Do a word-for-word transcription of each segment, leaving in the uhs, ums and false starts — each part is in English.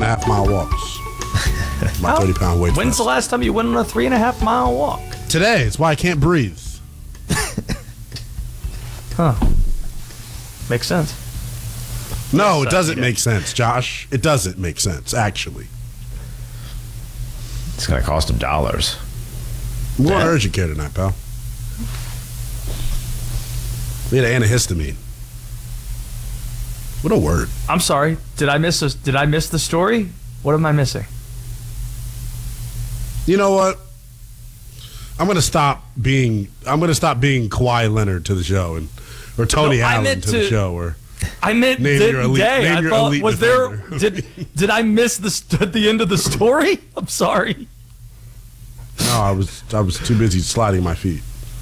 a half mile walks. My thirty pound weight. When's the last time you went on a three and a half mile walk? Today. It's why I can't breathe. Huh. Makes sense. No, Yes, it doesn't uh, make sense, Josh. It doesn't make sense, actually. It's going to cost him dollars. I'm going to urgent care tonight, pal. We had an antihistamine. What a word. I'm sorry. Did I miss a, Did I miss the story? What am I missing? You know what? I'm going to stop being I'm going to stop being Kawhi Leonard to the show and or Tony No, I Allen meant to, the to- show or I meant Name your elite- today. name I your thought elite was there defender. did did I miss the st- at the end of the story? I'm sorry. No, I was I was too busy sliding my feet.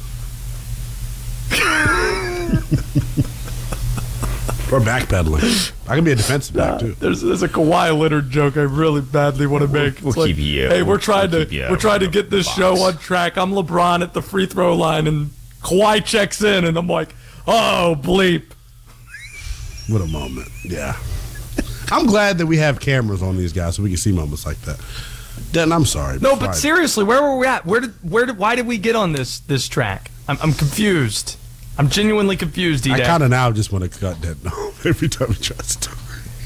Or backpedaling. I can be a defensive back too. There's there's a Kawhi Leonard joke I really badly want to make. we'll It's keep you- Hey, we're we'll- trying we'll to keep you we're trying to around get the this box. show on track. I'm LeBron at the free throw line, and Kawhi checks in, and I'm like, oh bleep. What a moment. Yeah. I'm glad that we have cameras on these guys so we can see moments like that. Denton, I'm sorry. No, but Friday. seriously, where were we at? Where did where did why did we get on this this track? I'm I'm confused. I'm genuinely confused, I D-Day. kind of now just want to cut Denton off every time he tries to talk.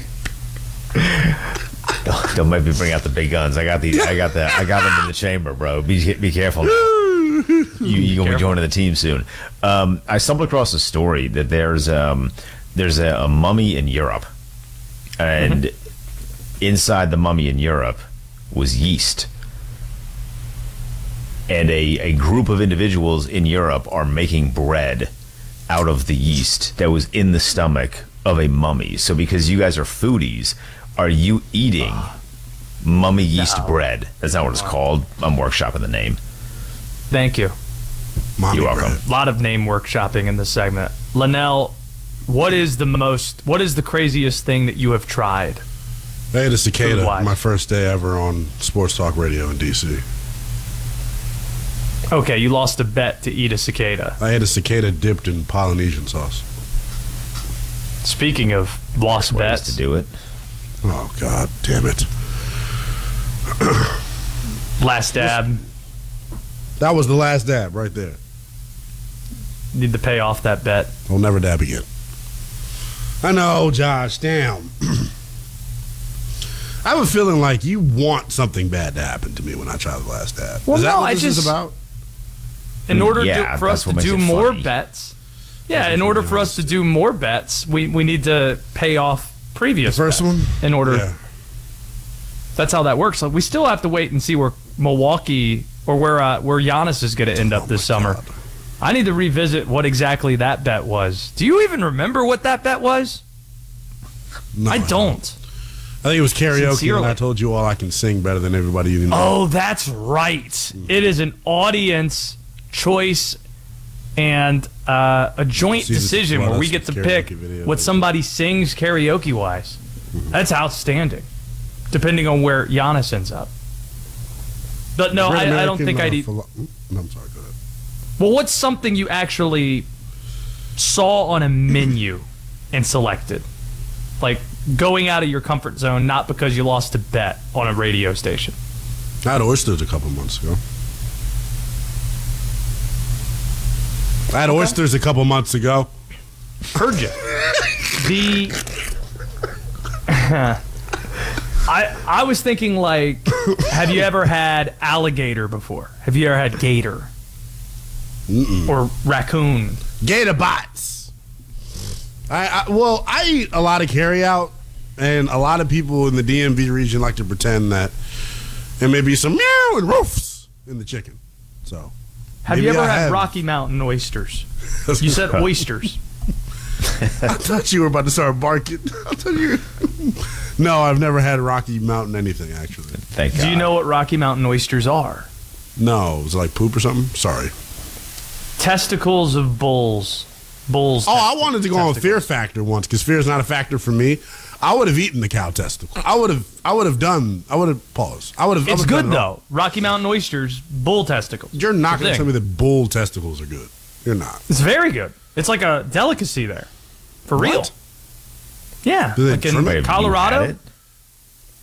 Don't, don't make me bring out the big guns. I got the, I got the, I got them in the chamber, bro. Be, be careful. Now. You, you're gonna be joining the team soon. Um, I stumbled across a story that there's, um, there's a, a mummy in Europe, and mm-hmm. inside the mummy in Europe was yeast, and a, a group of individuals in Europe are making bread out of the yeast that was in the stomach of a mummy. So because you guys are foodies, are you eating mummy yeast No. bread? That's not what it's called. I'm workshopping the name. Thank you. Mommy You're welcome. bread. A lot of name workshopping in this segment. Linnell, what is the most what is the craziest thing that you have tried? I ate a cicada Food-wise. my first day ever on Sports Talk Radio in D C. Okay, you lost a bet to eat a cicada. I ate a cicada dipped in Polynesian sauce. Speaking of lost Ways bets, to do it. Oh, God damn it. last dab, That was the last dab right there. need to pay off that bet. I'll never dab again. I know, Josh. Damn. I have a feeling like you want something bad to happen to me when I try the last dab. Well, is that no, what I this is just- about? In order Yeah, to, for that's us what to makes do it more funny. bets, yeah, in order for us to do more bets, we, we need to pay off previous The first bets one? in order. Yeah. That's how that works. Like, we still have to wait and see where Milwaukee or where uh, where Giannis is going to end up Oh this my summer. God. I need to revisit what exactly that bet was. Do you even remember what that bet was? No, I don't. I think it was karaoke, Sincerely. and I told you all I can sing better than everybody you know. Oh, that's right. It is an audience choice and uh, a joint Jesus decision where flood we us get to with pick karaoke videos. what somebody sings karaoke wise. That's outstanding, depending on where Giannis ends up. But no, Great I, I don't American, think uh, I'd eat. philo- no, I'm sorry, go ahead. Well, what's something you actually saw on a menu and selected? Like going out of your comfort zone, not because you lost a bet on a radio station. I had oysters a couple months ago. I had oysters a couple months ago. Heard you. The I I was thinking, like, have you ever had alligator before? Have you ever had gator Mm-mm. or raccoon? Gator bots. I, I well, I eat a lot of carryout, and a lot of people in the D M V region like to pretend that there may be some meow and roofs in the chicken. So, Have maybe you ever I had have. Rocky Mountain oysters? You said oysters. I thought you were about to start barking. I thought you. No, I've never had Rocky Mountain anything actually. Thank God. Do you know what Rocky Mountain oysters are? No, was it like poop or something? Sorry. Testicles of bulls. Bulls. Oh, I testi- wanted to go on testicles. Fear Factor once because fear is not a factor for me. I would have eaten the cow testicle. I would have. I would have done. I would have paused. I would have. I It's would have good done it all. though. Rocky Mountain oysters, bull testicles. You're not It's a going to thing. tell me that bull testicles are good. You're not. It's very good. It's like a delicacy there, for real. What? Yeah, Do they like trim in it? Have you Colorado. had it?